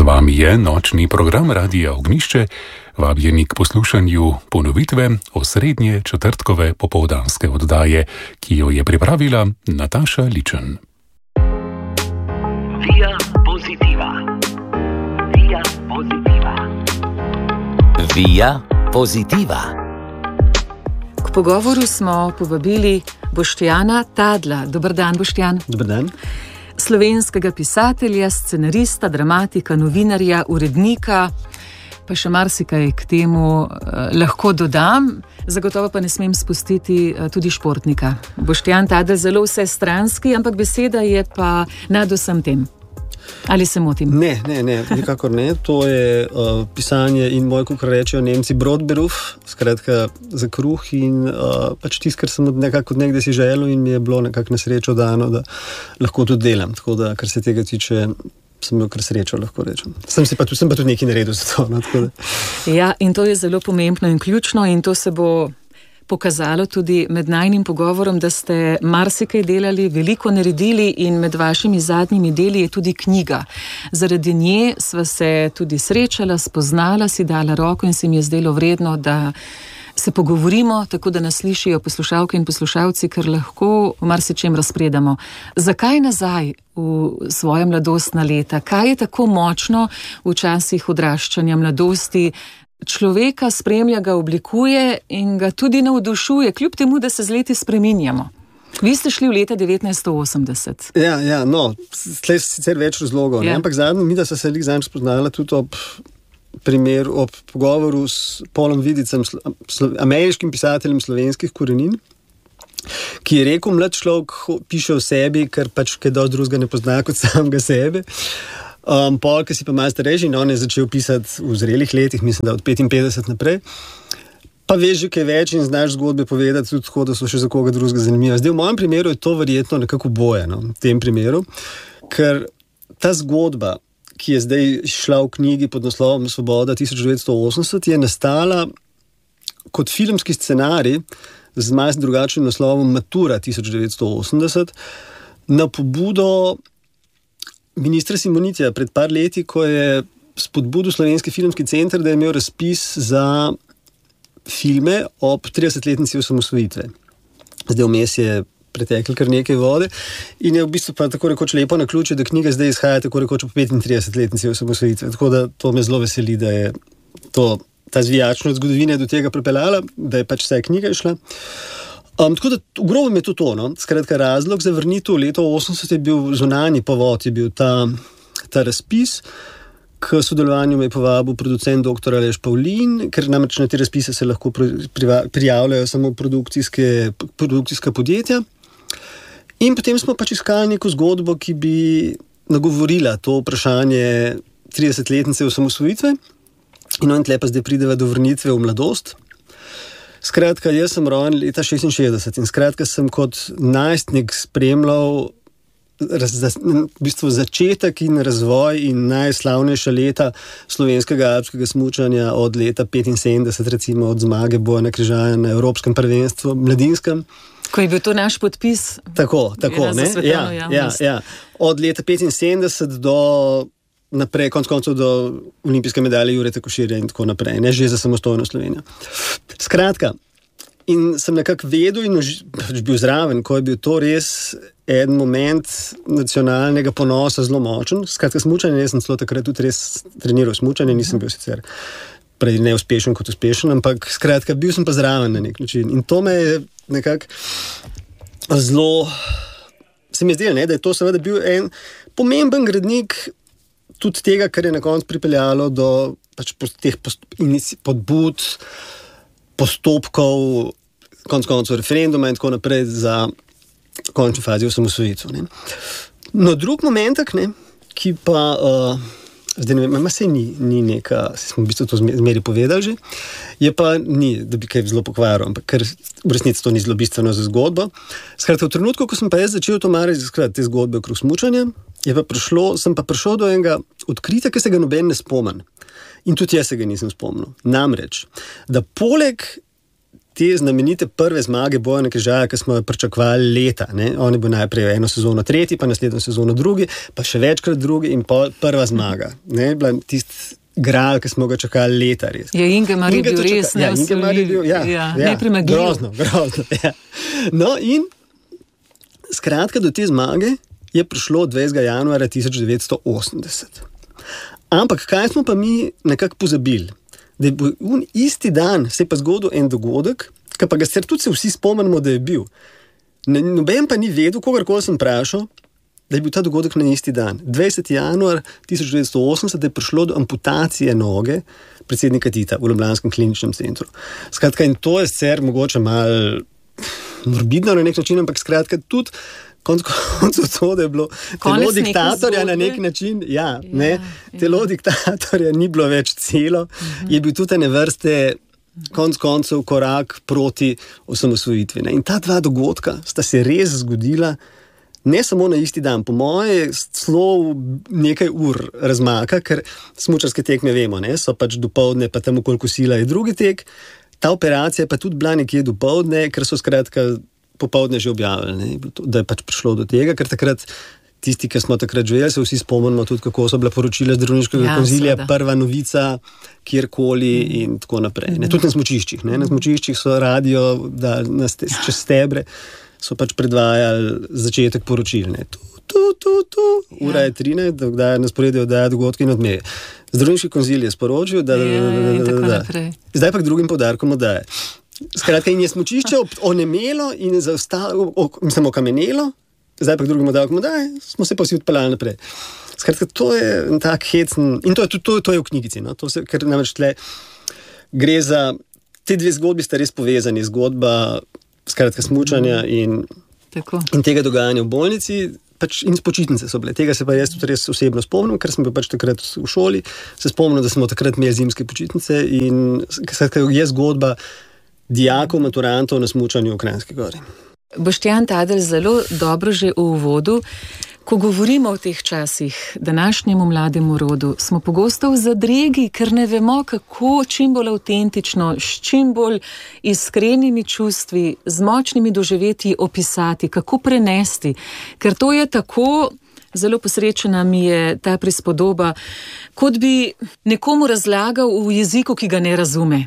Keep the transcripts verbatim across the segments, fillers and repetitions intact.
vami je nočni program Radia Ognjišče, vabljeni k poslušanju ponovitve osrednje četrtkove popoldanske oddaje, ki jo je pripravila Nataša Ličen. Via pozitiva. Via pozitiva. Via pozitiva. K pogovoru smo povabili Boštjana Tadla. Dober dan, Boštjan. Dober dan. Slovenskega pisatelja, scenarista, dramatika, novinarja, urednika, pa še marsikaj k temu eh, lahko dodam, zagotovo pa ne smem spustiti eh, tudi športnika. Boštjan Tadl zelo vsestranski, ampak beseda je pa nad vsem tem. Ali se motim? Ne, ne, ne, nikakor ne. To je uh, pisanje in moj, kako rečejo Nemci, Brotberuf, skratka za kruh in uh, pač tisto, kar sem nekako od nekdaj si želel in mi je bilo nekako na srečo dano, da lahko tudi delam. Tako da, kar se tega tiče, sem imel kar srečo, lahko rečem. Sem, si pa, sem pa tudi nekaj naredil za to. No, tako da. Ja, in to je zelo pomembno in ključno in to se bo pokazalo tudi med najnim pogovorom, da ste marsikaj delali, veliko naredili in med vašimi zadnjimi deli je tudi knjiga. Zaradi nje sva se tudi srečala, spoznala, si dala roko in se mi je zdelo vredno, da se pogovorimo, tako da nas slišijo poslušalke in poslušalci, ker lahko v marsičem razpredamo. Zakaj nazaj v svoja mladostna leta? Kaj je tako močno v časih odraščanja, mladosti? Človeka spremlja, ga oblikuje in ga tudi navdušuje, kljub temu, da se z leti spreminjamo. Vi ste šli v leta devetnajststo osemdeset. Ja, ja, no, tle sicer več razlogov, ja. ne? Ampak zadnji, mi da so se lik zanj spoznala tudi ob primeru, ob pogovoru s Paulom Vidicem, slo, slo, ameriškim pisateljem slovenskih korenin, ki je rekel, mlad človek piše o sebi, ker pač kaj dosti drugega ne pozna kot samega sebe. Um, Pol, ki si pa malo starejši in on je začel pisati v zrelih letih, mislim, da od petinpetdeset naprej, pa veš že kaj več in znaš zgodbe povedati tudi tako, da so še za koga drugega zanimive. Zdaj v mojem primeru je to verjetno nekako boje, no, v tem primeru, ker ta zgodba, ki je zdaj šla v knjigi pod naslovom Svoboda tisoč devetsto osemdeset, je nastala kot filmski scenarij z malo drugačnim naslovom Matura tisoč devetsto osemdeset na pobudo ministra Simonitija pred par leti, ko je spodbudil Slovenski filmski center, da je imel razpis za filme ob tridesetletnici osamosvojitve. Zdaj vmes je preteklo kar nekaj vode in je v bistvu pa tako rekoč lepo naključje, da knjiga zdaj izhaja tako rekoč po petintridesetletnici osamosvojitve. Tako da to me zelo veseli, da je to, ta zvijačnost zgodovine do tega pripeljala, da je pač vsa knjiga išla. Um, tako da v grobem je to to, no. Skratka, razlog za vrnitev v leto osemdeset je bil zunanji povod, je bil ta, ta razpis. K sodelovanju me je povabil producent doktor Aleš Pavlin, ker namreč na te razpise se lahko prijavljajo samo produkcijske, produkcijska podjetja. In potem smo pač iskali neko zgodbo, ki bi nagovorila to vprašanje tridesetletnice osamosvojitve. In on tle pa zdaj prideva do vrnitve v mladost. Skratka, jaz sem rojen leta šestinšestdeset in skratka sem kot najstnik spremljal raz, v bistvu začetek in razvoj in najslavnejša leta slovenskega alpskega smučanja od leta petinsedemdeset, recimo od zmage Bojana Križaja na Evropskem prvenstvu mladinskem. Ko je bil to naš podpis. Tako, tako, ne? Ja, ja, ja. Od leta petinsedemdeset do naprej, konc koncev do olimpijske medalje Jureta Koširja in tako naprej, ne, že za samostojno Slovenijo. Skratka, in sem nekako vedel in bil zraven, ko je bil to res en moment nacionalnega ponosa zelo močen. Skratka, smučanje, jaz sem celo takrat tudi res treniral smučanje, nisem bil sicer prej neuspešen kot uspešen, ampak skratka, bil sem pa zraven na nek način. In to me je nekako zelo, se mi je zdelo, ne, da je to seveda bil en pomemben gradnik tudi tega, kar je na koncu pripeljalo do pač teh podbud, postopkov, konc koncev referenduma in tako naprej za končni fazi osamosvojitve. Ne. No, drug momentek, ne, ki pa, uh, zdaj ne vem, ima se ni, ni neka, smo v bistvu to zmeri povedali že, je pa ni, da bi kaj zelo pokvaril, ampak ker v resnici to ni zelo bistveno za zgodbo. Skratka, v trenutku, ko sem pa jaz začel to malo raziskovati te zgodbe okrog smučanja, je pa prišlo, sem pa prišel do enega odkritja, ki se ga noben ne spomni. In tudi jaz se ga nisem spomnil. Namreč, da poleg te znamenite prve zmage Bojana Križaja, ki smo jo pričakovali leta. Ne? On je bil najprej eno sezono tretji, pa naslednjo sezono drugi, pa še večkrat drugi in pol prva zmaga. Ne? Bila tisti gral, ki smo ga čakali leta. Res. Ja, Ingemar je bil res ja, Ingemar je bil, ja, ja, ja, nepremagljiv. Grozno, grozno. Ja. No in skratka do te zmage je prišlo dvajsetega januarja tisoč devetsto osemdeset. Ampak kaj smo pa mi nekako pozabili? Da je bil un isti dan, se je pa zgodil en dogodek, ki pa ga sicer tudi se vsi spomnimo, da je bil. Noben pa ni vedel, kogarkoli sem vprašal, da je bil ta dogodek na isti dan. dvajsetega januarja tisoč devetsto osemdeset je prišlo do amputacije noge predsednika Tita v ljubljanskem kliničnem centru. Skratka, in to je sicer mogoče malo morbidno na nek način, ampak skratka tudi konc koncev to, da je bilo telo diktatorja na nek način, ja, ja, ne, telo ja. diktatorja ni bilo več celo, uh-huh. je bil tudi ene vrste konc koncev korak proti osamosvojitvi. Ne. In ta dva dogodka sta se res zgodila ne samo na isti dan, po moje celo nekaj ur razmaka, ker smučarske tekme vemo, ne, so pač dopoldne, pa tam koliko sila je drugi tek. Ta operacija pa tudi bila nekje dopoldne, ker so skratka popoldne že objavili, ne, da je pač prišlo do tega, ker takrat tisti, ki smo takrat živeli, se vsi spomnimo tudi, kako so bila poročila zdravniškega ja, konzilija, prva novica, kjerkoli mm. in tako naprej. Ne, tudi na smučiščih. Ne, na smučiščih so radio, da nas te, čez stebre so pač predvajali začetek poročil. Ne. Tu, tu, tu, tu. Ura je trinajst, da je na sporedu oddaja dogodki in odmeje. Zdravniški konzil je sporočil, da, da, da, da, da, da, da. Zdaj pa k drugim poudarkom oddaje. Skratka, in je smučišče onemelo in zaostalo, mislim, okamenelo, zdaj pa k drugim poudarkom oddaje, smo se pa vsi odpeljali naprej. Skratka, to je tak hecen, in to je, to, to, to je v knjigici, no? To se, ker namreč tle gre za, te dve zgodbi sta res povezani, zgodba skratka smučanja in, in tega dogajanja v bolnici, pač in počitnice so bile. Tega se pa jaz tudi res osebno spomnim, ker sem bil pač takrat v šoli, se spomnim, da smo takrat imeli zimske počitnice in skratka je zgodba dijakov, maturantov na smučanju v Kranjski Gori. Boštjan Tadelj, zelo dobro že v uvodu. Ko govorimo o teh časih, današnjemu mlademu rodu, smo pogosto v zadregi, ker ne vemo, kako čim bolj avtentično, s čim bolj iskrenimi čustvi, z močnimi doživetji opisati, kako prenesti. Ker to je tako, zelo posrečena mi je ta prispodoba, kot bi nekomu razlagal v jeziku, ki ga ne razume.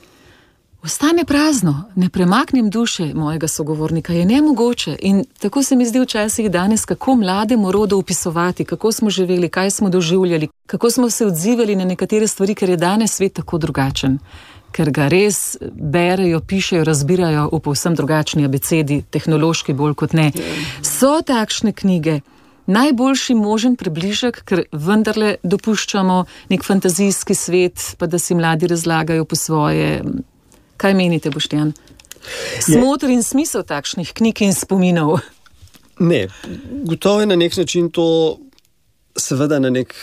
Ostane prazno, ne premaknem duše mojega sogovornika, je nemogoče. In tako se mi zdi včasih danes, kako mlademu rodu opisovati, kako smo živeli, kaj smo doživljali, kako smo se odzivali na nekatere stvari, ker je danes svet tako drugačen. Ker ga res berejo, pišejo, razbirajo v povsem drugačni abecedi, tehnološki bolj kot ne. So takšne knjige najboljši možen približek, ker vendarle dopuščamo nek fantazijski svet, pa da si mladi razlagajo po svoje. Kaj menite, Boštjan? Smotr in smisel takšnih knjig in spominov? Ne, gotovo je na nek način to seveda na nek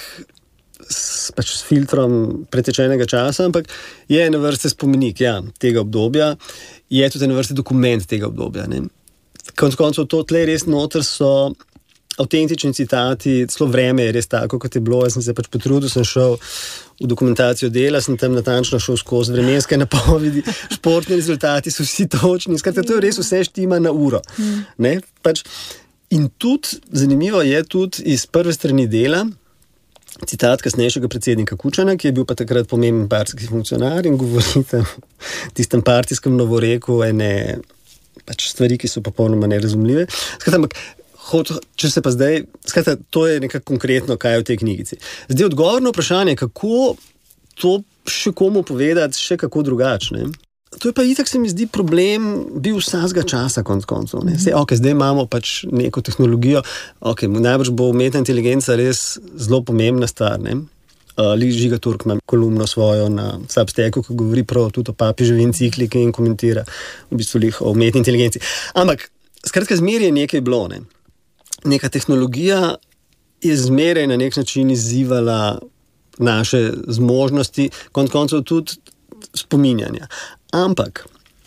pač s filtrom pretečenega časa, ampak je ena vrste spomenik ja, tega obdobja, je tudi ena vrste dokument tega obdobja. Ne. Konec koncev to tle res noter so avtentični citati, celo vreme je res tako, kot je bilo, jaz sem se pač potrudil, sem šel v dokumentacijo dela, sem tam natančno šel skozi vremenske napovedi, športni rezultati so vsi točni, skratka, to je res vse štima na uro. Ne? Pač, in tudi, zanimivo je tudi iz prve strani Dela, citat kasnejšega predsednika Kučana, ki je bil pa takrat pomemben partijski funkcionar in govori tam tistem partijskem novoreku ene pač stvari, ki so popolnoma nerazumljive. Skratka, ampak če se pa zdaj, skratka, to je nekako konkretno, kaj je v tej knjigici. Zdaj, odgovor na vprašanje, kako to še komu povedati, še kako drugačne. To je pa itak, se mi zdi, problem bil vsakega časa, konc koncev. Sej, okay, zdaj imamo pač neko tehnologijo, okay, najbrž bo umetna inteligenca res zelo pomembna stvar. Ne? Uh, Žiga Turk ima kolumno svojo na Substacku, ki govori prav tudi o papeževi encikliki in komentira v bistvu lih o umetni inteligenci. Ampak, skratka, zmeraj je nekaj bilo, ne? Neka tehnologija je zmeraj na nek način izzivala naše zmožnosti, konec koncev tudi spominjanja. Ampak,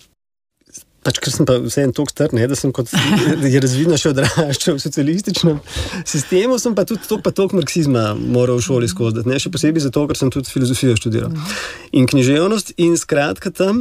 pač ker sem pa vseeno toliko star, ne, da sem kot je razvidno še odraščal v socialističnem sistemu, sem pa tudi toliko pa toliko marksizma moral v šoli skozdati, ne, še posebej zato, ker sem tudi filozofijo študiral. In književnost in skratka tam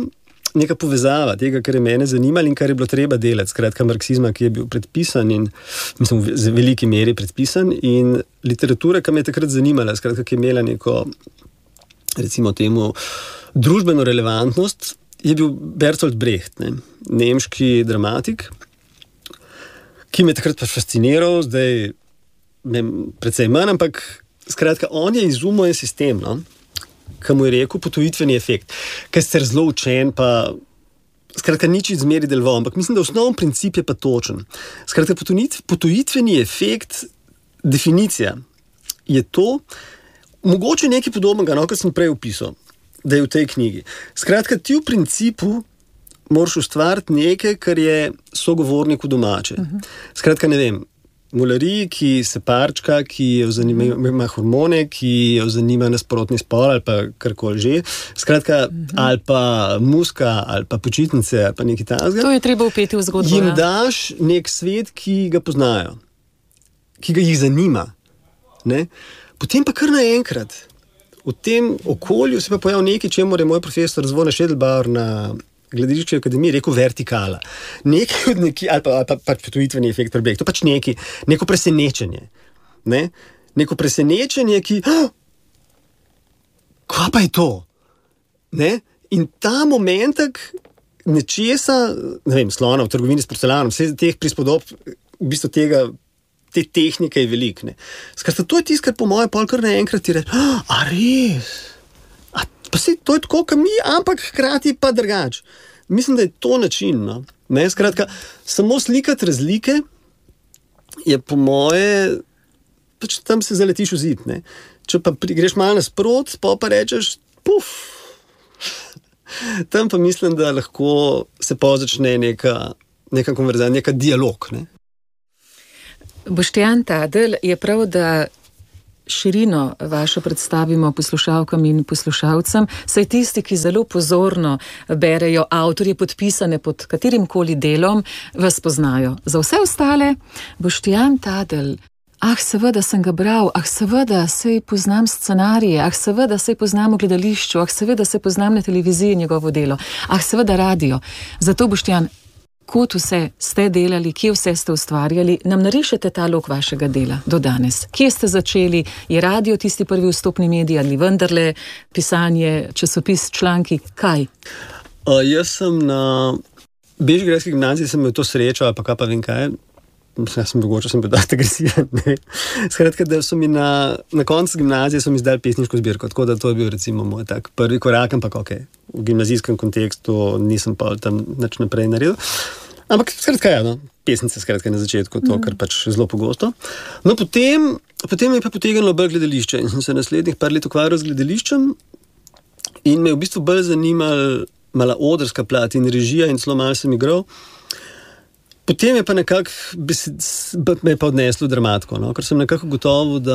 neka povezava tega, kar je mene zanimalo in kar je bilo treba delati, skratka marksizma, ki je bil predpisan in mislim, v veliki meri predpisan in literatura, ki me je takrat zanimala, skratka, ki je imela neko, recimo temu, družbeno relevantnost, je bil Bertolt Brecht, ne, nemški dramatik, ki me je takrat pač fasciniral, zdaj ne, precej manj, ampak skratka, on je izumil en sistem, no, ki mu je rekel potujitveni efekt, ker ste zelo učen, pa skratka, nič izmeri deloval, ampak mislim, da osnovni princip je pa točen. Skratka, potujitveni efekt, definicija je to, mogoče nekaj podobnega, no, kot sem prej opisal, da je v tej knjigi. Skratka, ti v principu moraš ustvariti nekaj, kar je sogovorniku domače. Uh-huh. Skratka, ne vem, mulariji, ki se parčka, ki jo zanima, ima hormone, ki jo zanima nasprotni spol ali pa karkoli že. Skratka, uh-huh. ali pa muska, ali pa počitnice, ali pa nekaj takega. To je treba vpeti v zgodbo. Jim daš nek svet, ki ga poznajo, ki ga jih zanima. Ne? Potem pa kar naenkrat v tem okolju se pa pojav nekaj, čemu je moj profesor Zvone Šedelbauer na Gledališki akademiji rekel vertikala. Nekaj od neki, ali pa, ali pa pač potujitveni efekt prebeg. To pač neki, neko presenečenje. Ne? Neko presenečenje, ki... Oh, kva pa je to? Ne? In ta momentek nečesa, ne vem, slona v trgovini s porcelanom, vse teh prispodob, v bistvu tega, te tehnike je velik. Ne? Skratka, to je tisto, kar po moje pol kar naenkrat ti reče, oh, a res? A pa se to je tako, kot mi, ampak hkrati pa drugače. Mislim, da je to način. No? Ne? Skratka, samo slikati razlike je po moje, pač tam se zaletiš v zid. Ne? Če pa greš malo nasprot, pa pa rečeš, puf, tam pa mislim, da lahko se pa začne neka, neka konverzacija, neka dialog. Ne? Boštjan Tadelj, je prav, da širino vašo predstavimo poslušalkam in poslušalcem, saj tisti, ki zelo pozorno berejo avtorje podpisane pod katerimkoli delom, vas poznajo. Za vse ostale, Boštjan Tadelj, ah, seveda sem ga bral, ah, seveda sej poznam scenarije, ah, seveda sej poznam v gledališču, ah, seveda sej poznam na televiziji njegovo delo, ah, seveda radio. Zato, Boštjan, kot vse ste delali, kje vse ste ustvarjali, nam narišete ta lok vašega dela do danes. Kje ste začeli? Je radio tisti prvi vstopni medij ali vendarle pisanje, časopis, članki? Kaj? Uh, jaz sem na Bežigrajski gimnaziji sem imel to srečo, ali pa kaj pa vem kaj. Jaz sem mogoče sem bil dosti agresiven. Skratka, da so mi na, na koncu gimnazije so mi izdali pesniško zbirko, tako da to je bil recimo moj tak prvi korak, ampak ok, v gimnazijskem kontekstu nisem pa tam nič naprej naredil. Ampak skratka, ja, no, pesnice skratka na začetku, to, kar pač zelo pogosto. No, potem, potem me je pa potegnilo bolj gledališče in sem se naslednjih par let ukvarjal z gledališčem in me je v bistvu bolj zanimal mala odrska plat in režija in celo malo sem igral. Potem je pa nekako, me je pa odneslo dramatko, no? Ker sem nekako gotovo, da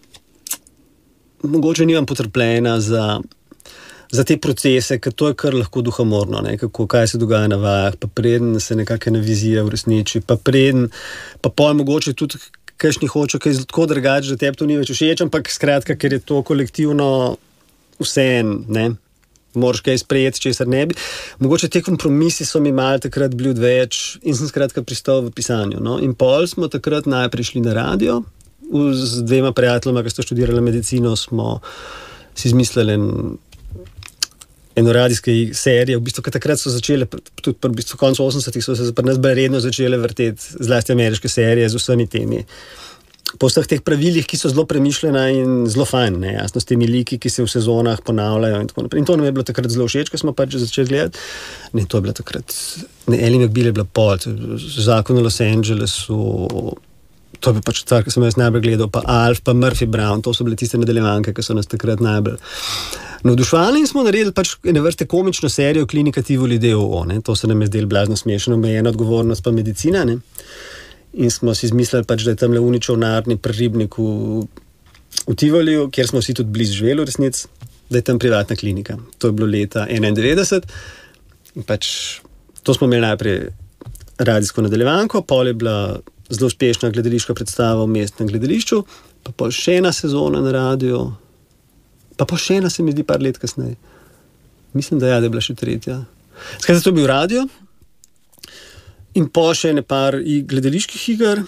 mogoče nimam potrpljenja za, za te procese, ker to je kar lahko duhamorno, ne? Kako, kaj se dogaja na vajah, pa preden se nekakšna vizija uresniči, pa preden, pa pol mogoče tudi kakšni hoče, kaj je tako drugače, da tebi to ni več všeč, ampak skratka, ker je to kolektivno vseeno, ne? Moraš kaj sprejeti, česar ne bi. Mogoče te kompromisi so mi malo takrat bili odveč in sem skratka pristal v pisanju. No? In pol smo takrat najprej šli na radio, z dvema prijateljima, ki sta študirala medicino, smo si izmislili en, eno radijske serije, v bistvu, ki takrat so začele, tudi v bistvu koncu osemdesetih so se pri nas bolj redno začele vrteti zlasti ameriške serije z vsemi temi. Po vseh teh pravilih, ki so zelo premišljena in zelo fajn, ne, jasno, s temi liki, ki se v sezonah ponavljajo in tako naprej. In to nam je bilo takrat zelo všeč, ko smo pač začeli gledati. Ne, to je bilo takrat, ne, Ally McBeal je bila pol, Zakon v Los Angelesu, to je bil pač stvar, ki sem jaz najbolj gledal, pa Alf, pa Murphy Brown, to so bile tiste nadaljevanke, ki so nas takrat najbolj navduševali in smo naredili pač ene vrste komično serijo Klinika Tivoli D O O, ne, to se nam je zdelo blazno smešno, omejena odgovornost pa medicina, ne. In smo si izmislili pač, da je tam le uničovnarni preribnik v, v Tivoliju, kjer smo vsi tudi blizu živeli v resnici, da je tam privatna klinika. To je bilo leta enaindevetdeset in pač to smo imeli najprej radijsko nadaljevanko, pol je bila zelo uspešna gledališka predstava v mestnem gledališču, pa pol še ena sezona na radiju, pa pol še ena se mi zdi par let kasneje. Mislim, da ja, da je bila še tretja. Skratka, to je bil radio in po še ene par gledaliških iger.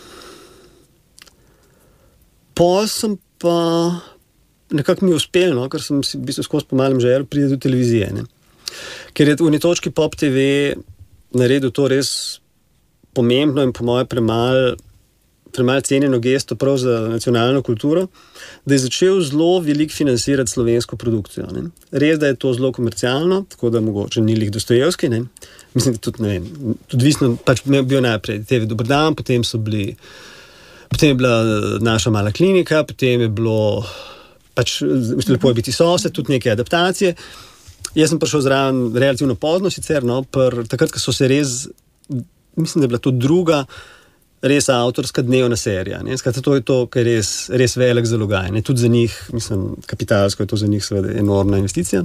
Po sem pa nekako mi je uspel, no, ker sem si v bistvu skozi pomalem želel priti do televizije. Ne. Ker je v eni točki Pop T V naredil to res pomembno in po moje premal premal cenjeno gesto prav za nacionalno kulturo, da je začel zelo veliko financirati slovensko produkcijo. Ne. Res, da je to zelo komercialno, tako da mogoče ni lih Dostojevski, ne. Mislim, da tudi, ne vem, odvisno, pač bil najprej T V Dober dan, potem so bili, potem je bila Naša mala klinika, potem je bilo pač Lepo je biti sosed, tudi neke adaptacije. Jaz sem prišel zraven relativno pozno sicer, no, per, takrat, ko so se res, mislim, da je bila to druga res avtorska dnevna serija. Ne? Skratka, to je to, kar je res, res velik zalogaj. Ne? Tudi za njih, mislim, kapitalsko je to za njih seveda enormna investicija.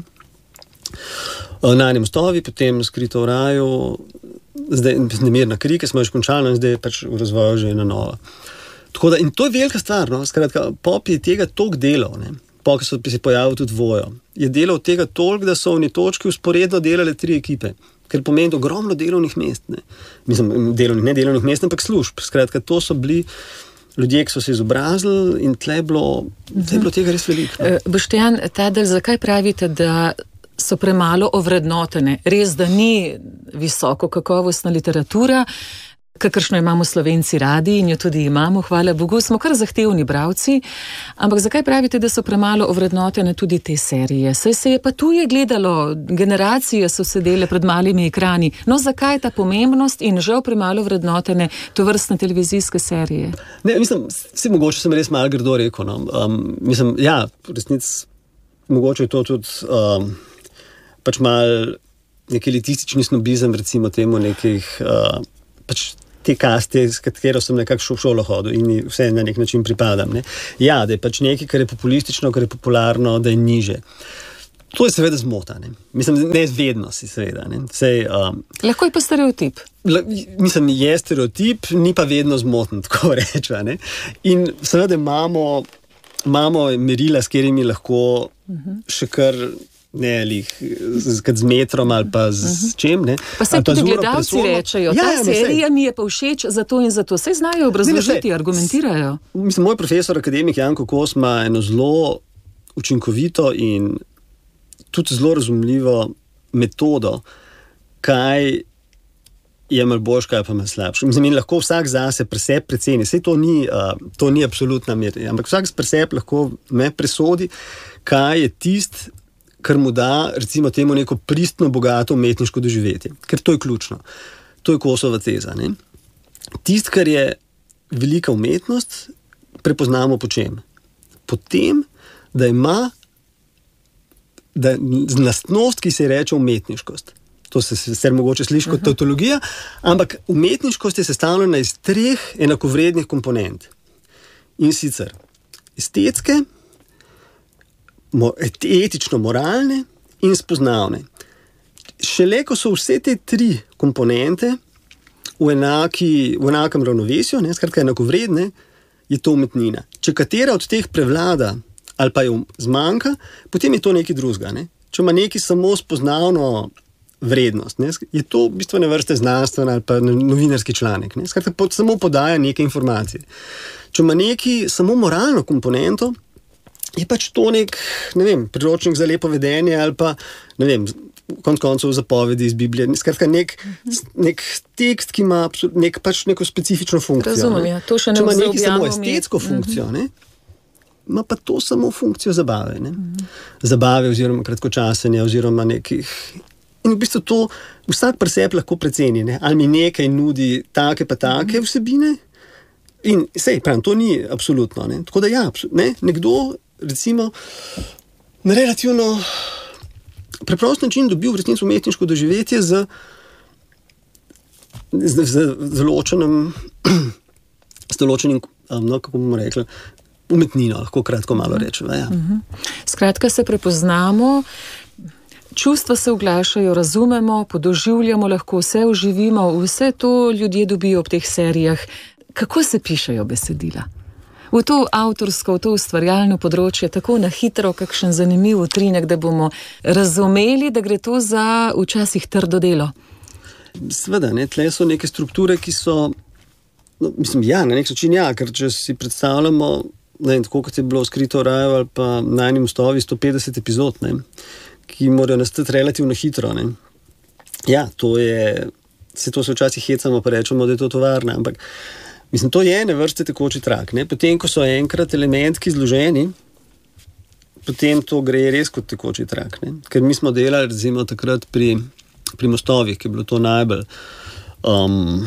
Najni mostovi, potem Skrito v raju, zdaj Nemirna kri, ki smo jo že končali in zdaj je pač v razvoju že ena nova. Tako da, in to je velika stvar, no? Skratka, Pop je tega toliko delal, ne? Po, ki so se pojavili tudi Vojo. Je delal tega toliko, da so v eni točki usporedno delale tri ekipe. Ker pomeni ogromno delovnih mest. Ne, Mislim, delovnih, ne delovnih mest, ampak služb. Skratka, to so bili ljudje, ki so se izobrazili in tle je bilo, tle je bilo tega res veliko. No. Boštjan Tadel, zakaj pravite, da so premalo ovrednotene? Res, da ni visoko kakovostna literatura, kakršno imamo Slovenci radi in jo tudi imamo, hvala Bogu, smo kar zahtevni bralci, ampak zakaj pravite, da so premalo ovrednotene tudi te serije? Saj se je pa tuje gledalo, generacije so sedele pred malimi ekrani, no zakaj ta pomembnost in žal premalo ovrednotene tovrstne televizijske serije? Ne, mislim, vsi mogoče sem res malo grdo rekel, no. um, mislim, ja, v resnici mogoče je to tudi um, pač mal neki elitistični snobizem, recimo temu nekih uh, pač te kaste, s katero sem nekako v šolo hodil in vse na nek način pripadam. Ne. Ja, da je pač nekaj, kar je populistično, kar je popularno, da je niže. To je seveda zmota. Ne. Mislim, ne vedno si seveda. Ne. Sej, um, Lahko je pa stereotip. La, mislim, je stereotip, ni pa vedno zmoten, tako reče. Ne. In seveda imamo, imamo merila, s katerimi lahko uh-huh. še kar ne, lih, z, z metrom ali pa z uh-huh. čem, ne. Pa se tudi gledalci rečejo, ja, ta ja, serija mi je pa všeč zato in zato. Sej znajo obrazložiti, argumentirajo. Mislim, moj profesor, akademik Janko Kos, ima eno zelo učinkovito in tudi zelo razumljivo metodo, kaj je malo boljš, kaj pa malo slabše. Mislim, in lahko vsak zase preseb preceni. Sej to ni, uh, to ni absolutna mer, ampak vsak preseb lahko me presodi, kaj je tist, kar mu da, recimo temu, neko pristno, bogato umetniško doživetje. Ker to je ključno. To je Kosova teza. Ne? Tist, kar je velika umetnost, prepoznamo po čem? Po tem, da ima da lastnost, ki se reče umetniškost. To se sicer mogoče sliši kot tautologija, ampak umetniškost je sestavljena iz treh enakovrednih komponent. In sicer estetske, etično-moralne in spoznavne. Šele, ko so vse te tri komponente v, enaki, v enakem ravnovesju, ne, skratka enakovredne, je to umetnina. Če katera od teh prevlada ali pa jo zmanjka, potem je to nekaj drugega. Ne. Če ima nekaj samo spoznavno vrednost, ne, je to v bistvu ne vrste znanstvena ali pa novinarski članek. Ne. Skratka, po, samo podaja neke informacije. Če ima nekaj samo moralno komponento, je pač to nek, ne vem, priročnik za lepo vedenje ali pa, ne vem, konec koncev zapovedi iz Biblije. Skratka, nek, nek tekst, ki ima nek, pač neko specifično funkcijo. Razumem, ja, to še ne Če ima nekaj samo mi... estetsko funkcijo, ne, ima pa to samo funkcijo zabave. Ne. Zabave oziroma kratkočasenja oziroma nekih... In v bistvu to vsak preseb lahko preceni, ne. Ali mi nekaj nudi take pa take vsebine in sej, pravim, to ni absolutno. Ne. Tako da ja, ne, nekdo recimo na relativno preprost način dobil v resnici umetniško doživetje z, z, z, z določenim z določenim, no, kako bomo rekli, umetnino, lahko kratko malo rečem. Ja. Skratka, se prepoznamo, čustva se oglašajo, razumemo, podoživljamo, lahko vse oživimo, vse to ljudje dobijo ob teh serijah. Kako se pišejo besedila? V to avtorsko, v to ustvarjalno področje, tako na hitro, kakšen zanimiv utrinek, da bomo razumeli, da gre to za včasih trdo delo. Sveda, ne, tle so neke strukture, ki so, no, mislim, ja, na nek način ja, ker če si predstavljamo, ne vem, tako kot je bilo skrito v raju ali pa Najini mostovi sto petdeset epizod, ne, ki morajo nastati relativno hitro, ne. Ja, to je, se to se včasih hecamo, pa rečemo, da je to tovarna, ampak mislim, to je ene vrste tekoči trak, ne. Potem, ko so enkrat elementki zloženi, potem to gre res kot tekoči trak, ne. Ker mi smo delali, recimo, takrat pri, pri mostovih, ki je bilo to najbolj um,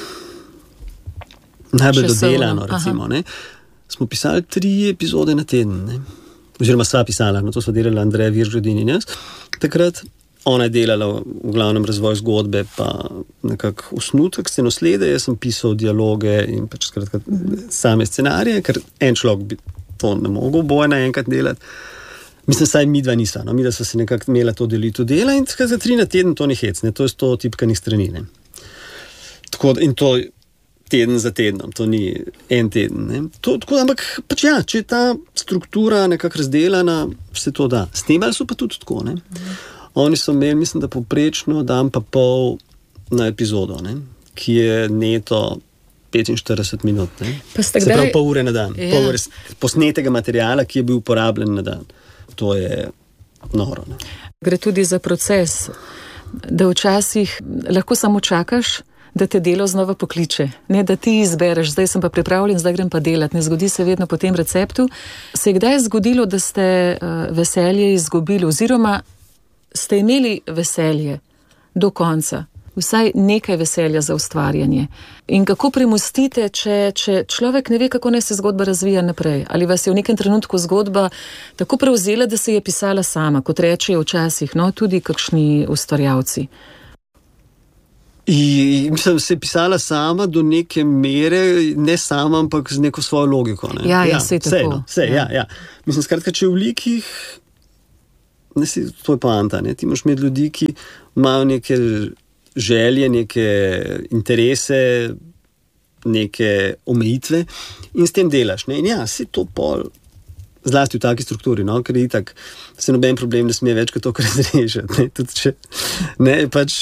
najbolj dodelano, recimo, ne. Smo pisali tri epizode na teden, ne. Oziroma sva pisala, no, to sva delala Andreja Viržodin in jaz. Takrat ona je delala v glavnem razvoj zgodbe, pa nekako osnutek, scenoslede, jaz sem pisal dialoge in pač skratka same scenarije, ker en človek bi to ne mogel boje naenkrat delati. Mislim, saj midva nisa, no, midva sva se nekako imela to delito dela in za tri na teden to ni hec, ne, to je sto tipkanih strani, ne. Tako, in to teden za tednom, to ni en teden, ne. To, tako, ampak pač ja, če je ta struktura nekako razdelana, se to da. Snemali so pa tudi tako, ne. Oni so imeli, mislim, da poprečno dan pa pol na epizodo, ne, ki je neto petinštirideset minut, ne. Se kdaj... pravi pol ure na dan, ja. Pol ure posnetega materiala, ki je bil uporabljen na dan. To je noro, ne. Gre tudi za proces, da včasih lahko samo čakaš, da te delo znova pokliče. Ne, da ti izbereš, zdaj sem pa pripravljen, zdaj grem pa delati. Ne zgodi se vedno po tem receptu. Se je kdaj zgodilo, da ste uh, veselje izgubili oziroma ste imeli veselje do konca, vsaj nekaj veselja za ustvarjanje. In kako premostite, če, če človek ne ve, kako naj se zgodba razvija naprej? Ali vas je v nekem trenutku zgodba tako prevzela, da se je pisala sama, kot rečejo včasih, no, tudi kakšni ustvarjalci? In, mislim, se je pisala sama do neke mere, ne sama, ampak z neko svojo logiko. Ne? Ja, ja, se je tako. No, vse, ja. Ja, ja. Mislim, skratka, če v likih, ne si, to je poanta, ne? Ti moraš imeti ljudi, ki imajo neke želje, neke interese, neke omejitve in s tem delaš. Ne? In ja, si to pol, zlasti v taki strukturi, no? Ker je itak, se noben problem ne sme več kot to, kar razrešiti. Ne? Tudi če, ne, pač,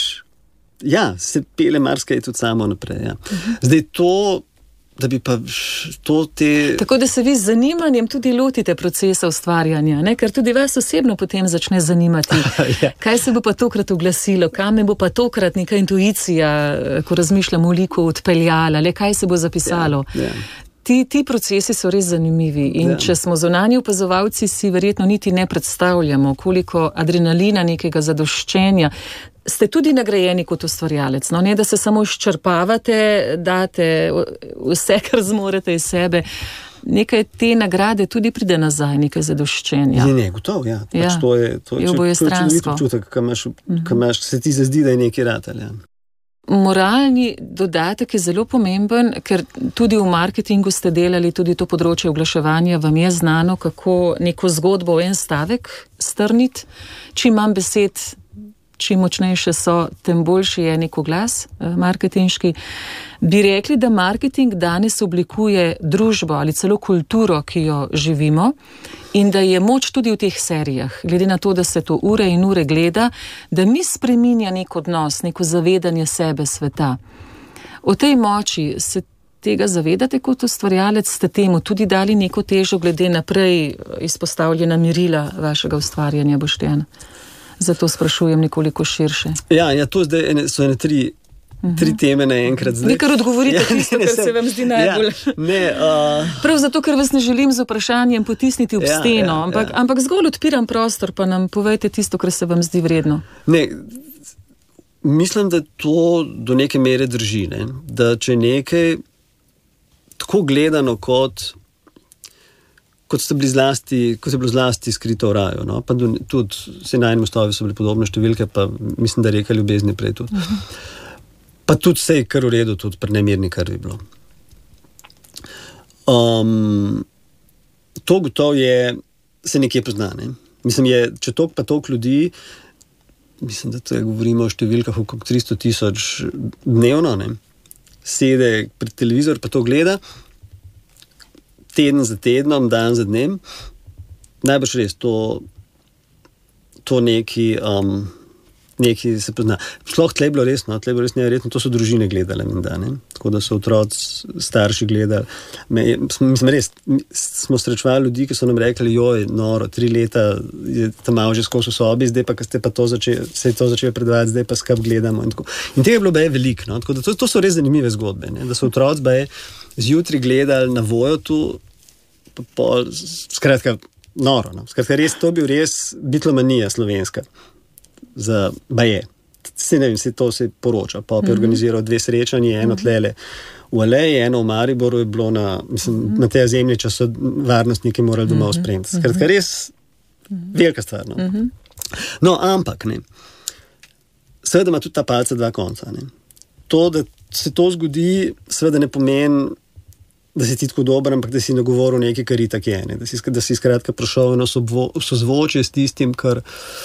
ja, se pele marsikaj tudi samo naprej. Ja. Zdaj to, da bi pa to te... Tako da se vi z zanimanjem tudi lotite procesa ustvarjanja, ne? Ker tudi vas osebno potem začne zanimati. Ja. Kaj se bo pa tokrat oglasilo, kam me bo pa tokrat neka intuicija, ko razmišljam o liku, odpeljala, le kaj se bo zapisalo. Ja, ja. Ti, ti procesi so res zanimivi in ja. Če smo zunanji opazovalci, si verjetno niti ne predstavljamo, koliko adrenalina, nekega zadoščenja. Ste tudi nagrajeni kot ustvarjalec, no, ne da se samo izčrpavate, date vse, kar zmorete iz sebe. Nekaj te nagrade tudi pride nazaj, nekaj zadoščenja. Ne, ne, gotovo, ja. Pač ja. To je, to je, je če, to je občutek, kaj imaš, kaj imaš, se ti zazdi, da je nekaj ratelj. Ja. Moralni dodatek je zelo pomemben, ker tudi v marketingu ste delali, tudi to področje oglaševanja, vam je znano, kako neko zgodbo v en stavek strniti. Čim manj besed, čim močnejše so, tem boljši je nek oglas marketinški. Bi rekli, da marketing danes oblikuje družbo ali celo kulturo, ki jo živimo, in da je moč tudi v teh serijah, glede na to, da se to ure in ure gleda, da mi spreminja nek odnos, neko zavedanje sebe, sveta. O tej moči se tega zavedate kot ustvarjalec, ste temu tudi dali neko težo glede naprej izpostavljena merila vašega ustvarjanja, Boštjan? Zato sprašujem nekoliko širše. Ja, ja, to zdaj ene, so ene tri, uh-huh. tri teme naenkrat. Vi kar odgovorite ja, tisto, kar se vam zdi najbolj. Ja, ne, uh... Prav zato, ker vas ne želim z vprašanjem potisniti ob ja, steno, ja, ampak, ja. ampak zgolj odpiram prostor, pa nam povejte tisto, kar se vam zdi vredno. Ne, mislim, da to do neke mere drži, ne? Da če nekaj tako gledano kot kot ste bili zlasti, kot je bilo zlasti skrito v raju, no? Pa tudi vse Najini mostovi so bili podobne številke, pa mislim, da Reka ljubezni prej tudi. Uh-huh. Pa tudi vse je kar v redu, tudi pri Nemirni krvi bilo. Um, to gotovo je, se nekje pozna, ne? Mislim, je, če toliko pa toliko ljudi, mislim, da to je, govorimo o številkah okrog tristo tisoč dnevno, ne? Sede pred televizor, pa to gleda, teden za tednom, dan za dnem. Najbrž res to, to neki, um, neki se pozna. Sploh tle je bilo res, no, tle je bilo res neverjetno, to so družine gledale menda, ne. Tako da so otroci, starši gledali. Me, mislim, res, smo srečevali ljudi, ki so nam rekli, joj, noro, tri leta je tam malo že skozi v sobi, zdaj pa, ko ste pa to začeli, se je to začeli predvajati, zdaj pa skup gledamo. In, in tega je bilo beje veliko, no. Tako da to, to so res zanimive zgodbe, ne. Da so otroci beje zjutraj gledali na Voyotu, pa pol, skratka, noro, no. Skratka, res, to je bil res bitlomanija slovenska. Za baje. Se ne vem, se to se poroča. Pa bi mm-hmm. organiziral dve srečanje, eno tlele v Aleji, eno v Mariboru je bilo na, mislim, mm-hmm. na tej zemlji, če so varnostniki morali doma mm-hmm. spremljati. Skratka, res mm-hmm. velika stvar. No. Mm-hmm. No, ampak, ne. Seveda ima tudi ta palca dva konca. Ne. To, da se to zgodi, seveda ne pomeni, da si ti tako dober, ampak da si nagovoril nekaj, kar itak je. Ne. Da si, da si skratka prišel eno sozvočje s tistim, kar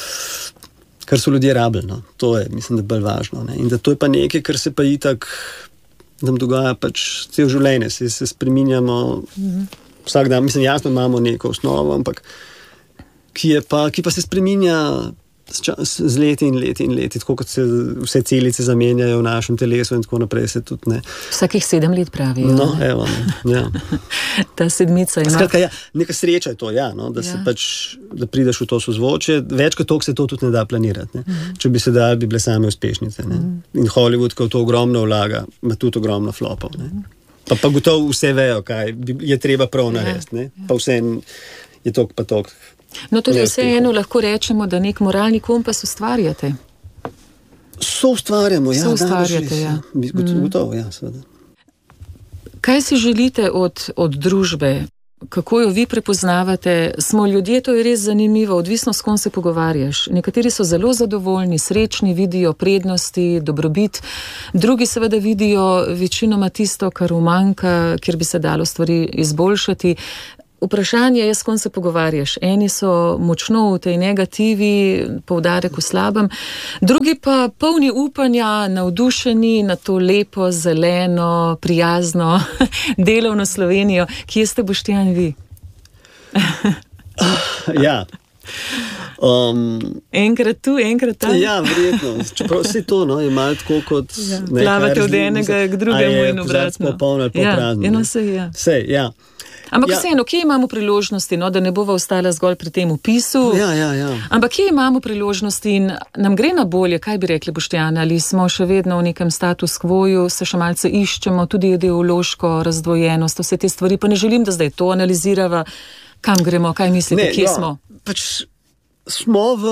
kar so ljudje rabili, no. To je, mislim, da je bolj važno. Ne. In da to je pa nekaj, kar se pa itak nam dogaja pač cel življenje, se, se spreminjamo mm-hmm. vsak dan. Mislim, jasno imamo neko osnovo, ampak ki, je pa, ki pa se spreminja z, čas, z leti in leti in leti, tako kot se vse celice zamenjajo v našem telesu in tako naprej se tudi ne. Vsakih sedem let pravijo. No, evo, ne. Ja. Ta sedmica ima. Skratka, ja, neka sreča je to, ja, no, da, ja. Se pač, da prideš v to sozvočje. Več kot toliko se to tudi ne da planirati. Ne. Mm. Če bi se dali, bi bile same uspešnice. Ne. Mm. In Hollywood, ko to ogromno vlaga, ima tudi ogromno flopov. Ne. Pa, pa gotovo vse vejo, kaj je treba prav narediti. Ne. Pa vse je tok pa tok. No, tudi vseeno lahko rečemo, da nek moralni kompas ustvarjate. So ustvarjamo, ja. So ustvarjate, ja. Gotovo, ja, seveda. Kaj si želite od, od družbe? Kako jo vi prepoznavate? Smo ljudje, to je res zanimivo, odvisno s kom se pogovarjaš. Nekateri so zelo zadovoljni, srečni, vidijo prednosti, dobrobit. Drugi seveda vidijo večinoma tisto, kar umanjka, kjer bi se dalo stvari izboljšati. Vprašanje je, s kom se pogovarjaš. Eni so močno v tej negativi, poudarek v slabem, drugi pa polni upanja, navdušeni na to lepo, zeleno, prijazno, delovno Slovenijo. Kje ste, Boštjan, vi? Ja. Um, enkrat tu, enkrat tam. Ja, verjetno. Čeprav vse to, no, je malo tako kot... Ja. Plavate od enega k drugemu in obratno. Popolno ali poprazno. Ja, eno se je. Vse, ja. Ampak ja. Vseeno, kje imamo priložnosti, no, da ne bova ostala zgolj pri tem opisu, ja, ja, ja. Ampak kje imamo priložnosti in nam gre na bolje, kaj bi rekli, Boštjan, ali smo še vedno v nekem status quoju, se še malce iščemo, tudi ideološko razdvojenost, vse te stvari, pa ne želim, da zdaj to analizirava, kam gremo, kaj mislite, ne, kje ja, smo? Pač smo v,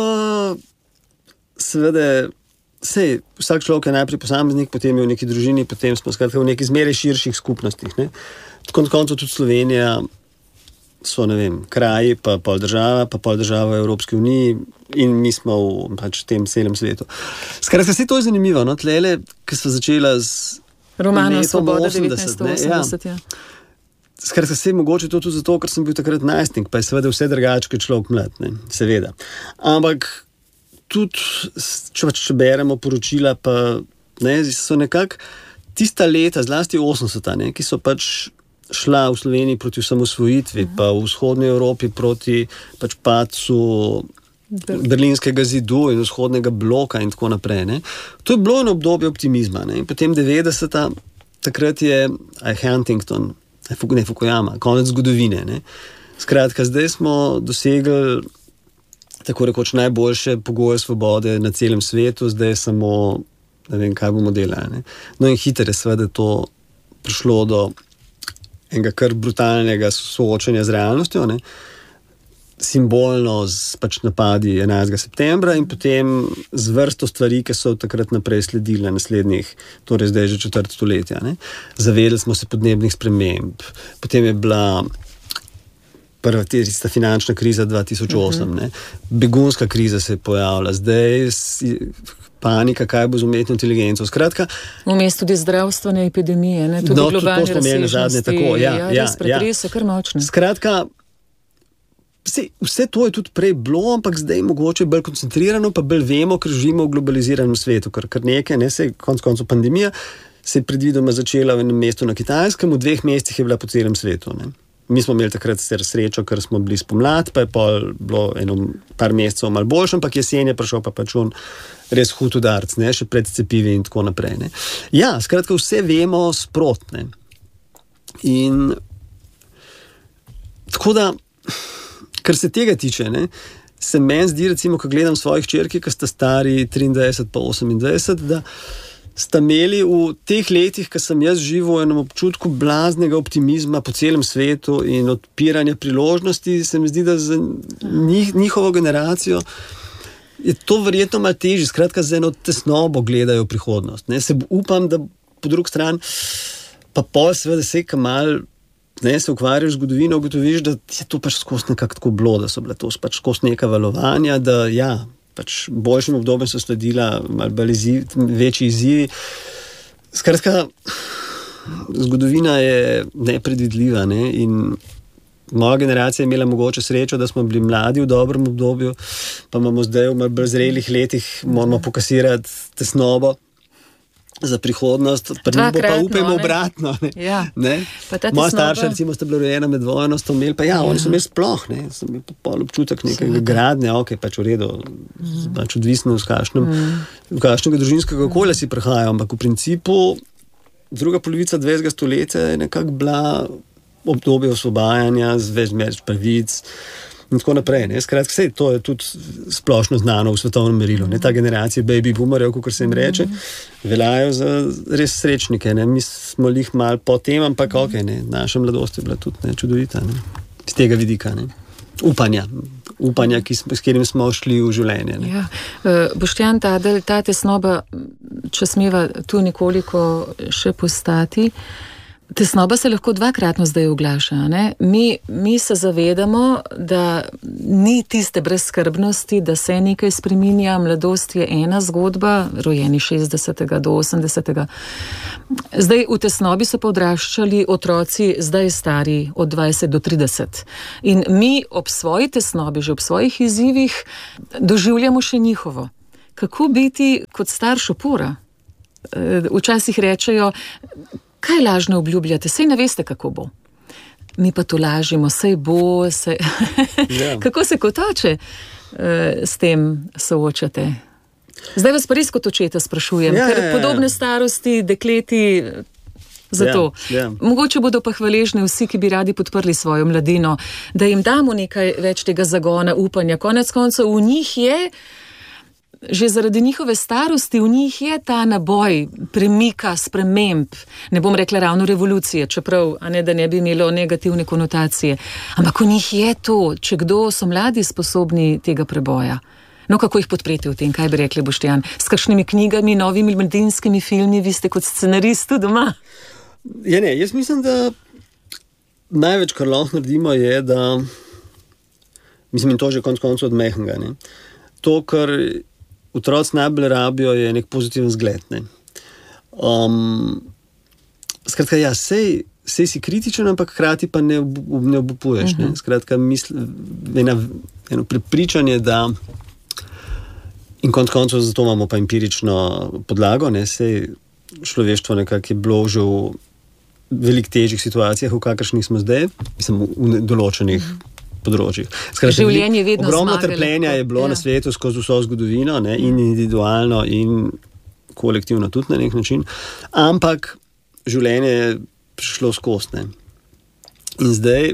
seveda, sej, vsak človek je najprej posameznik, potem je v neki družini, potem smo skratka v neki zmeraj širših skupnostih, ne. Tako na koncu tudi Slovenija so, ne vem, kraji, pa pol država, pa pol država v Evropski uniji in mi smo v pač tem celem svetu. Skratka, vse to je zanimivo, no, tlele, ki smo začela z romanom Svoboda devetnajststo osemdeset, ja. Skratka, se je mogoče to tudi zato, ker sem bil takrat najstnik, pa je seveda vse drugače, kot človek mlad, ne, seveda. Ampak tudi, če, če beremo poročila, pa ne, so nekako tista leta, zlasti osemdeseta, ne, ki so pač šla v Sloveniji proti osamosvojitvi, uh-huh. pa v vzhodni Evropi proti pač padcu Berlinskega zidu in vzhodnega bloka in tako naprej. Ne. To je bilo eno obdobje optimizma. Ne. In potem devetdeseta, takrat je Huntington, ne Fukuyama, konec zgodovine. Ne. Skratka, zdaj smo dosegli tako rekoč najboljše pogoje svobode na celem svetu, zdaj samo ne vem, kaj bomo delali. Ne. No in hitro je seveda to prišlo do enega kar brutalnega soočenja z realnostjo, ne. Simbolno z pač napadi enajstega septembra in potem z vrsto stvari, ki so takrat naprej sledile naslednjih, torej zdaj že četrt stoletja. Ne. Zavedali smo se podnebnih sprememb, potem je bila prva tista finančna kriza dva tisoč osem, uh-huh. ne. Begunska kriza se je pojavila, zdaj panika, kaj bo z umetno inteligenco. Skratka, vmes tudi zdravstvene epidemije, ne, tudi no, globalne razsežnosti. Zadnje, tako, ja, ja, ja, res pretrese, ja. Kar močne. Skratka, vse, vse to je tudi prej bilo, ampak zdaj mogoče bolj koncentrirano, pa bolj vemo, ker živimo v globaliziranem svetu, ker, ker nekaj, ne, se konc koncu pandemija se je predvidoma začela v enem mestu na Kitajskem, v dveh mestih je bila po celem svetu, ne. Mi smo imeli takrat srečo, ker smo bili spomlad, pa je pol bilo eno par mesecev malo boljše, ampak jesen je prišel pa pač on res hud udarc, ne, še pred cepivi in tako naprej. Ne. Ja, skratka, vse vemo sprotne. In tako da, kar se tega tiče, ne, se meni zdi, recimo, ko gledam svojih čerki, ki sta stari triindvajset pa osemindvajset, da sta imeli v teh letih, ko sem jaz živel v enem občutku blaznega optimizma po celem svetu in odpiranja priložnosti, se mi zdi, da za njih, njihovo generacijo je to verjetno malo težje, skratka z eno tesnobo gledajo prihodnost. Ne. Se upam, da po drugi strani pa pol seveda se ka mal ne, se ukvarjaš z zgodovino, ugotoviš, da je to pač skozi nekako tako bilo, da so bile to pač skozi neka valovanja, da ja, pač boljšim obdobjem so sledila malo bolj izziv, večji izzivi. Skratka, zgodovina je nepredvidljiva, ne, in moja generacija je imela mogoče srečo, da smo bili mladi v dobrem obdobju, pa imamo zdaj v malo bolj zrelih letih, moramo pokasirati tesnobo za prihodnost, pa ne bo pa upajmo obratno. Ne? Ja. Ne? Moja starša, recimo, sta bila rojena med vojno, sta imeli, pa ja, ja. Oni so imeli sploh, ne, sem imel pol občutek nekega gradnja, ok, pač v redu, mm. pač odvisno v kakšnem, mm. v kakšnega družinskega okolja si prihajajo, ampak v principu druga polovica dvajsetega stoletja je nekako bila obdobje osvobajanja, z več več pravic in tako naprej. Ne. Skratka, sej, to je tudi splošno znano v svetovnem merilu. Ne. Ta generacija baby boomerjev, kakor se jim reče, veljajo za res srečnike. Ne. Mi smo lih malo po tem, ampak ok, ne. Naša mladost je bila tudi ne, čudovita. Ne. Z tega vidika. Ne. Upanja. Upanja, ki smo, s katerim smo šli v življenje. Ne. Ja. Uh, Boštjan Tadelj, ta tesnoba, če smeva tu nekoliko še postati, tesnoba se lahko dvakratno zdaj oglaša. Ne? Mi, mi se zavedamo, da ni tiste brezskrbnosti, da se nekaj spreminja, mladost je ena zgodba, rojeni šestdesetega do osemdesetega. Zdaj v tesnobi so pa odraščali otroci zdaj stari od dvajset do trideset. In mi ob svoji tesnobi, že ob svojih izzivih, doživljamo še njihovo. Kako biti kot starš opora? Včasih rečejo, kaj lažno obljubljate, sej ne veste, kako bo. Mi pa to lažimo, sej bo, sej... yeah. Kako se kot oče uh, s tem soočate? Zdaj vas pa res kot očeta sprašujem, yeah, ker yeah, podobne yeah. starosti, dekleti, zato. Yeah, yeah. Mogoče bodo pa hvaležni vsi, ki bi radi podprli svojo mladino, da jim damo nekaj več tega zagona, upanja. Konec koncev v njih je, že zaradi njihove starosti, v njih je ta naboj premika, sprememb, ne bom rekla ravno revolucije, čeprav a ne, da ne bi imelo negativne konotacije, ampak v njih je to, če kdo so mladi sposobni tega preboja. No, kako jih podpreti v tem, kaj bi rekli, Boštjan? S kakšnimi knjigami, novimi mladinskimi filmi, vi ste kot scenarist tu doma? Ja, ne, jaz mislim, da največ, kar lahko naredimo, je, da mislim, in to že konec koncev od mehanga, ne. To, kar otroci najbolj rabijo, je nek pozitiven zgled. Ne. Um, skratka, ja, sej, sej si kritičen, ampak hkrati pa ne, ob, ne obupuješ. Uh-huh. Ne. Skratka, misl, ena, eno prepričanje, da in konec koncev zato imamo pa empirično podlago, ne, sej človeštvo nekako je bilo že v veliko težjih situacijah, v kakršnih smo zdaj, mislim, v določenih uh-huh. področjih. Skratka, življenje je vedno ogromno zmagali. Trpljenja je bilo ja. Na svetu skozi vso zgodovino, ne, in individualno in kolektivno tudi na nek način, ampak življenje je prišlo skozi. Ne. In zdaj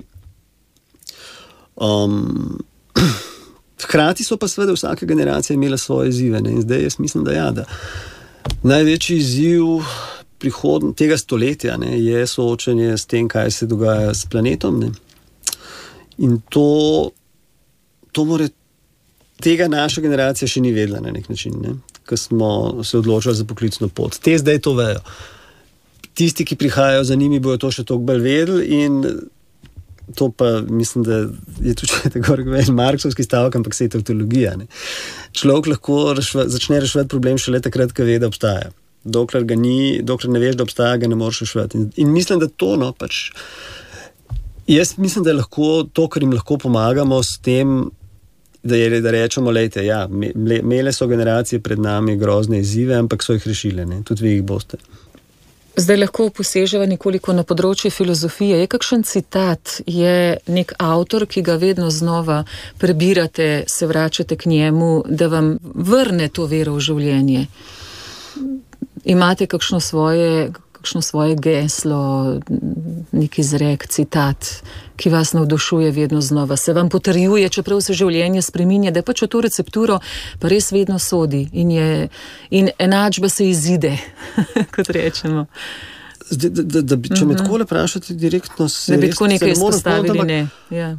um, hkrati so pa seveda vsaka generacija imela svoje izzive. Ne. In zdaj jaz mislim, da ja, da največji izziv prihodn- tega stoletja ne, je soočanje s tem, kaj se dogaja s planetom. Ne. In to, to more, tega naša generacija še ni vedela na nek način, ne? Ko smo se odločili za poklicno pot. Te zdaj to vejo. Tisti, ki prihajajo za njimi, bojo to še toliko bolj vedeli in to pa mislim, da je tudi tako rekoč marksovski stavek, ampak se je tautologija. Ne? Človek lahko rešva, začne reševati problem šele takrat, ko ve, da obstaja. Dokler ga ni, dokler ne veš, da obstaja, ga ne moreš reševati. In, in mislim, da to, no, pač jaz mislim, da je lahko to, kar jim lahko pomagamo s tem, da, je, da rečemo, lejte, ja, imele so generacije pred nami grozne izzive, ampak so jih rešile, ne? Tudi vi jih boste. Zdaj lahko poseževa nekoliko na področje filozofije. Je kakšen citat, je nek avtor, ki ga vedno znova prebirate, se vračate k njemu, da vam vrne to vero v življenje? Imate kakšno svoje, kakšno svoje geslo, nek izrek, citat, ki vas navdušuje vedno znova, se vam potrjuje, čeprav se življenje spreminja, da pač v to recepturo pa res vedno sodi in, je, in enačba se izide, kot rečemo. Zdaj, da, da, da bi, če me tako le vprašate direktno, se da bi res, tako nekaj se ne morem izpostavili, spomniti, ne. Ja.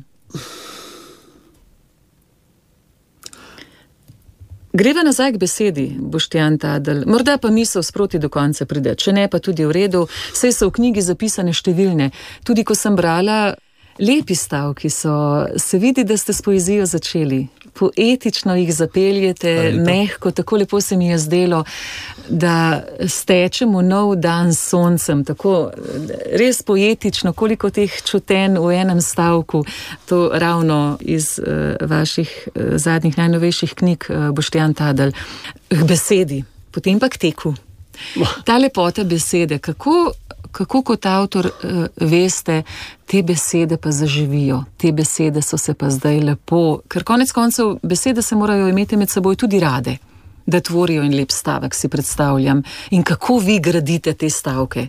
Greva nazaj k besedi, Boštjan Tadelj. Morda pa misel sproti do konca pride, če ne pa tudi v redu, saj so v knjigi zapisane številne. Tudi ko sem brala, lepi stavki so, se vidi, da ste s poezijo začeli. Poetično jih zapeljete, mehko, tako lepo se mi je zdelo, da stečemo nov dan s soncem, tako res poetično, koliko teh čuten v enem stavku, to ravno iz uh, vaših uh, zadnjih najnovejših knjig, uh, Boštjan Tadelj. K besedi, potem pa k teku. Ta lepota besede, kako Kako kot avtor uh, veste, te besede pa zaživijo, te besede so se pa zdaj lepo, ker konec koncev besede se morajo imeti med seboj tudi rade, da tvorijo en lep stavek, si predstavljam. In kako vi gradite te stavke?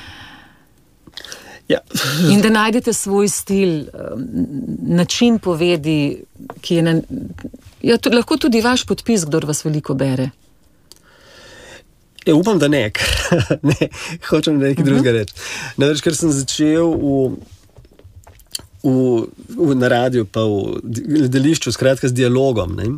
Ja. In da najdete svoj stil, um, način povedi, ki je na, ja, tudi, lahko tudi vaš podpis, kdor vas veliko bere. Ja, upam, da ne, ne, hočem nekaj uh-huh. drugega reči. Namreč, ker sem začel v, v, v, na radiju, pa v gledališču, skratka s dialogom, ne,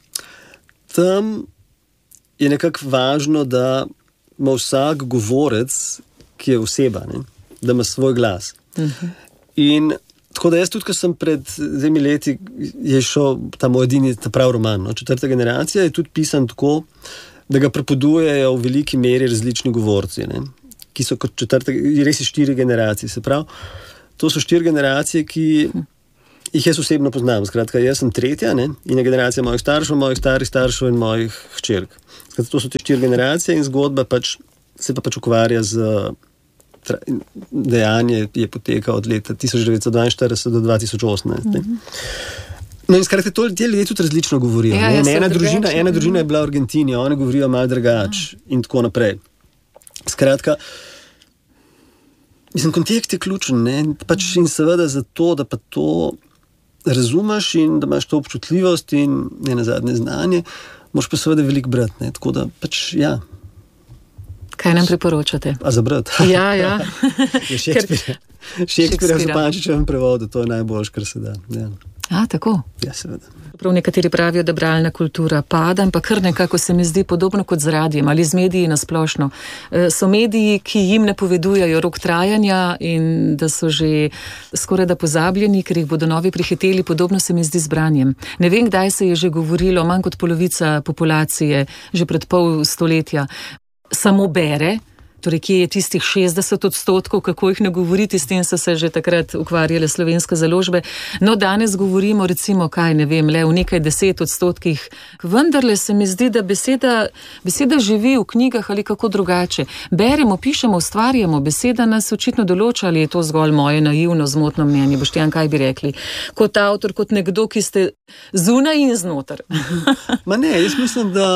tam je nekako važno, da ima vsak govorec, ki je oseba, ne, da ima svoj glas. Uh-huh. In tako da jaz tudi, ko sem pred dvemi leti, je šel ta moj edini, ta prav roman, no, Četrta generacija, je tudi pisan tako, da ga prepodujejo v veliki meri različni govorci, ne, ki so kot četrte, res je štiri generacije, se pravi, to so štiri generacije, ki jih jaz osebno poznam, skratka, jaz sem tretja, ne, in je generacija mojih staršev, mojih starih staršev in mojih hčerk. Skratka, to so te štiri generacije in zgodba pač, se pa pač ukvarja z dejanje, je potekal od leta tisoč devetsto dvainštirideset do dva tisoč osemnajst, ne. No in skratka, to te ljudje tudi različno govorijo. Ja, ja, ena, družina, ena družina je bila v Argentini, oni govorijo malo drugače in tako naprej. Skratka, mislim, kontekst je ključen, ne? Pač in seveda zato, da pa to razumeš in da imaš to občutljivost in ne nazadnje znanje, moraš pa seveda veliko brati, ne? Tako da pač, ja. Kaj nam priporočate? A za brati? Ja, ja. Je Šekspira. Šekspira v Zupančičevem prevodu, to je najboljš, kar se da. Ja. A, tako? Ja, seveda. Prav nekateri pravijo, da bralna kultura pada, ampak kar nekako se mi zdi podobno kot z radijem ali z mediji nasplošno. E, so mediji, ki jim napovedujejo rok trajanja in da so že skoraj da pozabljeni, ker jih bodo novi prihiteli, podobno se mi zdi z branjem. Ne vem, kdaj se je že govorilo, manj kot polovica populacije, že pred pol stoletja, samo bere. Torej, kje je tistih šestdeset odstotkov, kako jih ne govoriti, s tem so se že takrat ukvarjale slovenske založbe. No, danes govorimo recimo, kaj ne vem, le v nekaj deset odstotkih. Vendarle se mi zdi, da beseda, beseda živi v knjigah ali kako drugače. Beremo, pišemo, ustvarjamo, beseda nas očitno določa, ali je to zgolj moje naivno, zmotno mnenje. Boštjan, kaj bi rekli? Kot avtor, kot nekdo, ki ste zunaj in znotar. Ma ne, jaz mislim, da...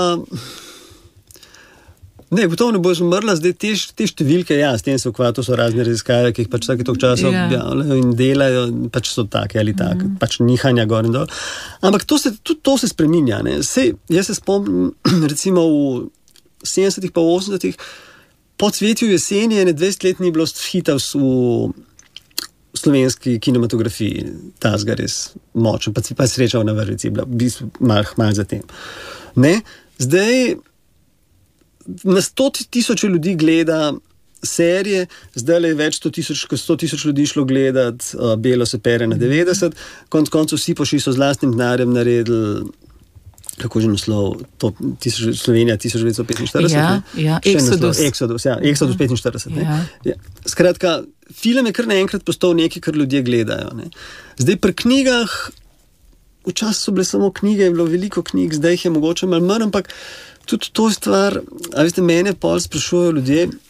Ne, gotovo ne bo izumrla, zdaj te, te številke, ja, s tem se ukvarjajo, to so razne raziskave, ki jih pač vsake toliko časa yeah. objavljajo in delajo, pač so take ali tak, mm. pač nihanja gor in dol. Ampak to se, tudi to se spreminja, ne. Sej, jaz se spomnim, recimo v sedemdesetih pa osemdesetih, po Cvetju jeseni je dvajset let ni bilo hita v slovenski kinematografiji, tazga res močen, pa si pa srečal na vrvici, bila v bistvu malo mal za tem. Ne, zdaj na sto tisoč ljudi gleda serije, zdaj je več sto tisoč, sto tisoč ljudi šlo gledat uh, Belo se pere na devetdeset, konc koncev vsi pošli so z lastnim denarjem naredili, kako že naslov, to, tisoč, Slovenija tisoč devetsto petinštirideset. Ja, ja, Exodus. Exodus, ja, Exodus petinštirideset. Ja. Ja. Skratka, film je kar naenkrat postal nekaj, kar ljudje gledajo. Ne. Zdaj pri knjigah, včasih so bile samo knjige, je bilo veliko knjig, zdaj jih je mogoče malo manj, ampak tudi to stvar, a veste, mene pol sprašujejo ljudje,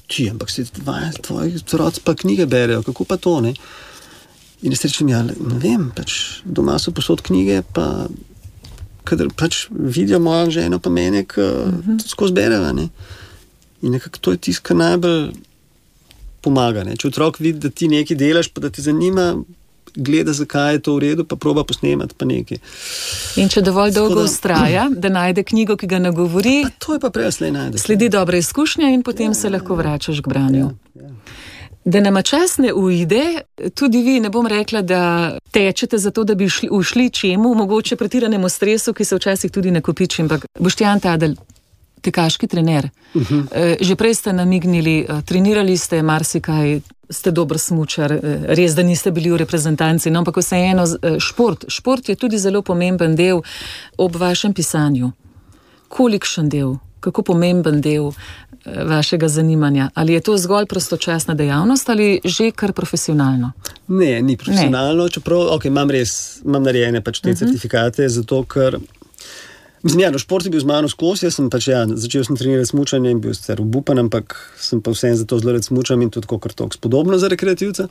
ti, ampak si tvoji otroci pa knjige berejo, kako pa to, ne? In jaz rečem, ja, ne vem, pač doma so posod knjige, pa kadar pač vidijo mojo ženo pa mene, ki uh-huh. to skozi bereva, ne? In nekako to je tisto, kar najbolj pomaga, ne? Če otrok vidi, da ti nekaj delaš, pa da ti zanima, gleda, zakaj je to v redu, pa proba posnemati pa nekaj. In če dovolj dolgo ustraja, da najde knjigo, ki ga nagovori, pa to je pa prej slej najde. Sledi dobra izkušnja in potem ja, se lahko vračaš k branju. Ja, ja. Da nama čas ne uide, tudi vi, ne bom rekla, da tečete za to, da bi šli, ušli čemu, mogoče pretiranemu stresu, ki se včasih tudi nakopiči, ampak Boštjan Tadelj, tekaški trener. Uh-huh. Že prej ste namignili, trenirali ste marsikaj, ste dober smučar, res, da niste bili v reprezentanci, no, ampak vseeno šport. Šport je tudi zelo pomemben del ob vašem pisanju. Kolikšen del, kako pomemben del vašega zanimanja? Ali je to zgolj prostočasna dejavnost ali že kar profesionalno? Ne, ni profesionalno, ne. Čeprav, ok, imam res, imam narejene pač te uh-huh. certifikate, zato ker mislim, ja, no, šport je bil z mano skozi, jaz sem pač, ja, začel sem trenirati smučanje in bil sicer obupan, ampak sem pa vsem za to zelo rad smučam in tudi kakor toliko spodobno za rekreativca.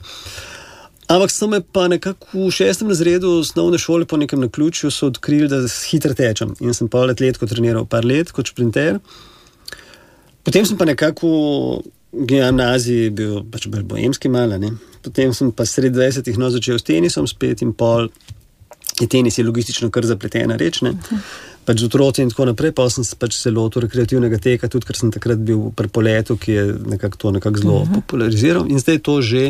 Ampak sem me pa nekako v šestem razredu osnovne šole po nekem naključju so odkrili, da hitro tečem in sem pol atletko treniral par let kot šprinter. Potem sem pa nekako v gimnaziji bil pač bolj boemski malo, ne. Potem sem pa sred dvajsetih no začel s tenisom spet in pol je tenis je logistično kar zapletena reč, ne. Pač z otroci in tako naprej, pa sem se pač se lotil rekreativnega teka, tudi ker sem takrat bil pri poletu, ki je nekako to nekako zelo uh-huh. populariziral in zdaj je to že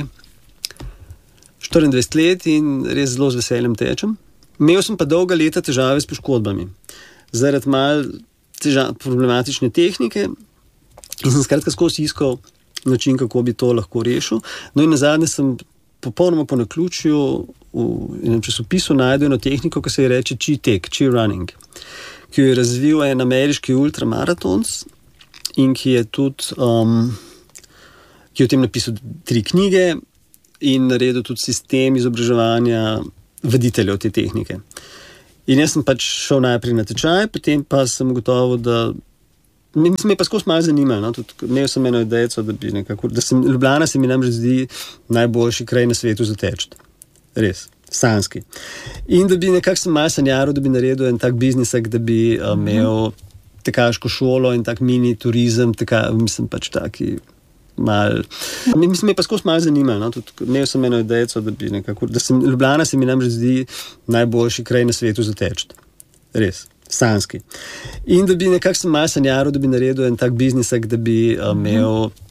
štiriindvajset let in res zelo z veseljem tečem. Imel sem pa dolga leta težave s poškodbami. Zaradi mal težav, problematične tehnike in sem skratka skozi iskal način, kako bi to lahko rešil. No in nazadnje sem popolnoma po naključju v enem časopisu najdel eno tehniko, ki se je reče chi tek, chi running, ki jo je razvil en ameriški ultramaratons in ki je tudi um, ki je o tem napisal tri knjige in naredil tudi sistem izobraževanja voditeljev te tehnike. In jaz sem pač šel najprej na tečaj, potem pa sem ugotovil, da me je pa skozi malo zanimalo, no? Tudi imel sem eno idejo, da bi nekako, da sem, Ljubljana se mi namreč zdi najboljši kraj na svetu za teč. Res, sanski. In da bi nekako sem malo sanjaril, da bi naredil en tak biznisek, da bi uh, imel tekaško šolo in tak mini turizem, teka, mislim pač taki mal. Mislim, me je pa skozi malo zanimalo, no? Tudi imel sem eno idejo, da bi nekako, da sem, Ljubljana se mi namreč zdi najboljši kraj na svetu za teč. Res. Sanski. In da bi nekako sem malo sanjaril, da bi naredil en tak biznisek, da bi uh, imel